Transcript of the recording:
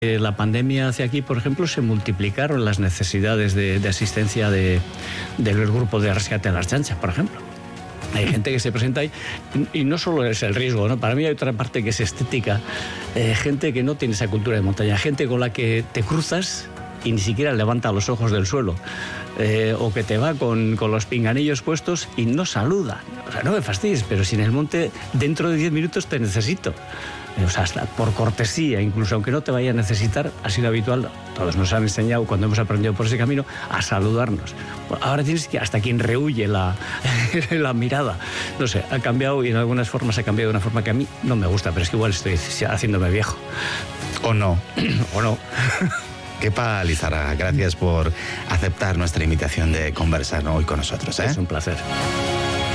la pandemia hacia aquí, por ejemplo, se multiplicaron las necesidades de asistencia del grupo de rescate de las chanchas, por ejemplo. Hay gente que se presenta ahí y no solo es el riesgo, ¿no? Para mí hay otra parte que es estética. Gente que no tiene esa cultura de montaña, gente con la que te cruzas y ni siquiera levanta los ojos del suelo. O que te va con los pinganillos puestos y no saluda. O sea, no me fastidies, pero si en el monte dentro de 10 minutos te necesito. O sea, hasta por cortesía, incluso aunque no te vaya a necesitar, ha sido habitual, todos nos han enseñado cuando hemos aprendido por ese camino, a saludarnos. Ahora tienes que hasta quien rehuye la mirada. No sé, ha cambiado y en algunas formas ha cambiado de una forma que a mí no me gusta, pero es que igual estoy haciéndome viejo. ¿O no? ¿O no? Kepa Lizarraga, gracias por aceptar nuestra invitación de conversar hoy con nosotros. Es un placer.